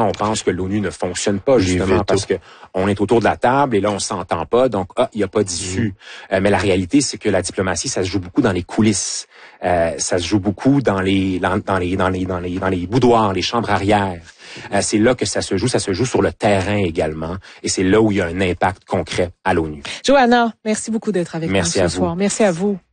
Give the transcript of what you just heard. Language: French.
on pense que l'ONU ne fonctionne pas, justement, parce que on est autour de la table et là, on s'entend pas, donc, il n'y a pas d'issue. Mais la réalité, c'est que la diplomatie, ça se joue beaucoup dans les coulisses. Ça se joue beaucoup dans les boudoirs, les chambres arrière. C'est là que ça se joue sur le terrain également, et c'est là où il y a un impact concret à l'ONU. Johanna, merci beaucoup d'être avec nous ce soir. Merci à vous.